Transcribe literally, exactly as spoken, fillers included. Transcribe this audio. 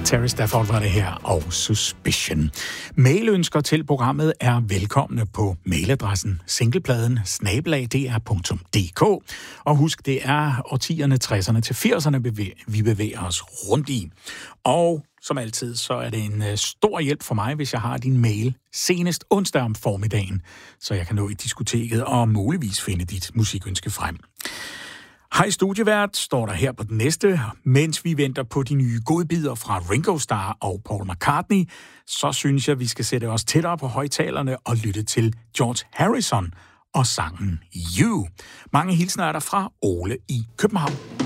Terry Stafford var det her, og Suspicion. Mailønsker til programmet er velkomne på mailadressen singlepladen snabel-a d r punktum d k. Og husk, det er årtierne tresserne til firserne, vi bevæger os rundt i. Og som altid, så er det en stor hjælp for mig, hvis jeg har din mail senest onsdag om formiddagen, så jeg kan nå i diskoteket og muligvis finde dit musikønske frem. Hej studievært, står der her på den næste. Mens vi venter på de nye godbidder fra Ringo Starr og Paul McCartney, så synes jeg, vi skal sætte os tættere på højtalerne og lytte til George Harrison og sangen You. Mange hilsner er der fra Ole i København.